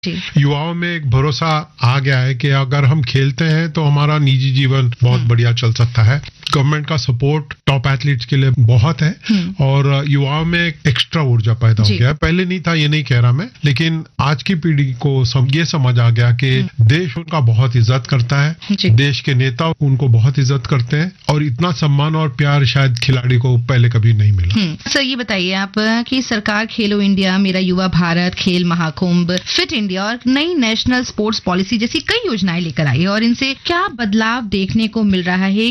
युवाओं में एक भरोसा आ गया है कि अगर हम खेलते हैं तो हमारा निजी जीवन बहुत बढ़िया चल सकता है। गवर्नमेंट का सपोर्ट टॉप एथलीट्स के लिए बहुत है और युवाओं में एक एक्स्ट्रा ऊर्जा पैदा हो गया है। पहले नहीं था, ये नहीं कह रहा मैं, लेकिन आज की पीढ़ी को ये समझ आ गया कि देश उनका बहुत इज्जत करता है, देश के नेता उनको बहुत इज्जत करते हैं और इतना सम्मान और प्यार शायद खिलाड़ी को पहले कभी नहीं मिला। सर ये बताइए आप कि सरकार खेलो इंडिया, मेरा युवा भारत, खेल महाकुंभ, फिट इंडिया और नई नेशनल स्पोर्ट्स पॉलिसी जैसी कई योजनाएं लेकर आई है और इनसे क्या बदलाव देखने को मिल रहा है?